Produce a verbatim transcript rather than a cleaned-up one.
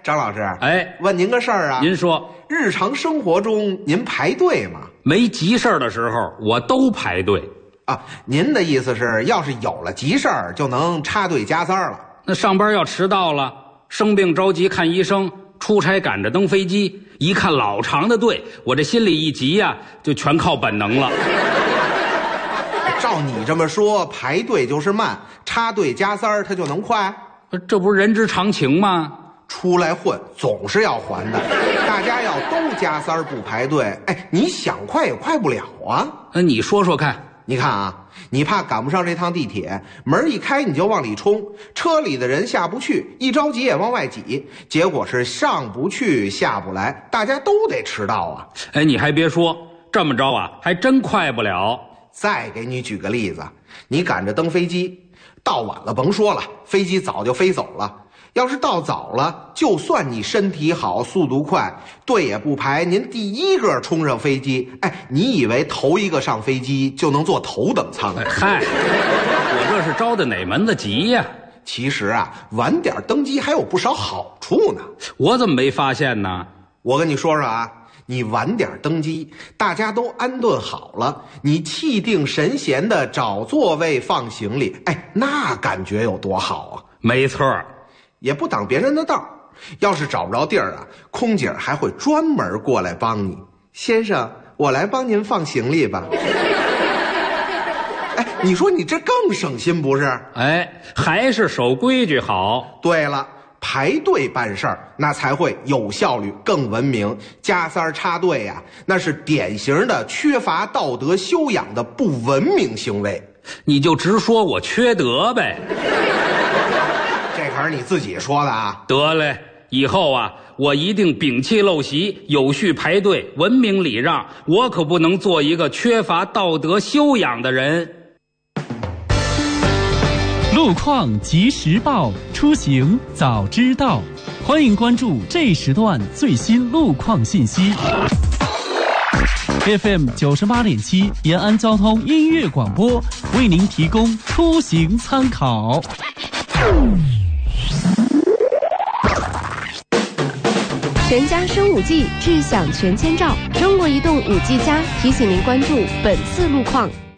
张老师， 哎， 问您个事儿啊。 您说， 日常生活中您排队吗？ 没急事儿的时候，我都排队。 啊，您的意思是，要是有了急事儿，就能插队加塞儿了？ 那上班要迟到了，生病着急看医生，出差赶着登飞机，一看老长的队，我这心里一急呀、啊，就全靠本能了。 照你这么说，排队就是慢，插队加塞儿它就能快？ 这不是人之常情吗？ 出来混总是要还的，大家要都加塞儿不排队，哎，你想快也快不了啊。 那你说说看。 你看啊，你怕赶不上这趟地铁，门一开你就往里冲，车里的人下不去，一着急也往外挤，结果是上不去下不来，大家都得迟到啊。 哎，你还别说，这么着啊，还真快不了。 再给你举个例子，你赶着登飞机，到晚了甭说了，飞机早就飞走了。要是到早了，就算你身体好速度快，队也不排，您第一个冲上飞机，哎，你以为头一个上飞机就能坐头等舱？ 哎嗨，我这是着的哪门子急呀？ 其实啊，晚点登机还有不少好处呢。 我怎么没发现呢？ 我跟你说说啊，你晚点登机，大家都安顿好了，你气定神闲的找座位放行李，哎，那感觉有多好啊！ 没错， 也不挡别人的道，要是找不着地儿啊，空姐还会专门过来帮你。先生，我来帮您放行李吧。哎，你说你这更省心不是？ 哎，还是守规矩好。 对了，排队办事儿那才会有效率更文明，加塞儿插队呀、啊，那是典型的缺乏道德修养的不文明行为。 你就直说我缺德呗。 这可是你自己说的啊。 得嘞，以后啊，我一定摒弃陋习，有序排队，文明礼让，我可不能做一个缺乏道德修养的人。 路况及时报，出行早知道。欢迎关注这时段最新路况信息。F M 九十八点七延安交通音乐广播为您提供出行参考。 全家升五 G， 智享全千兆。中国移动五 G 加提醒您关注本次路况。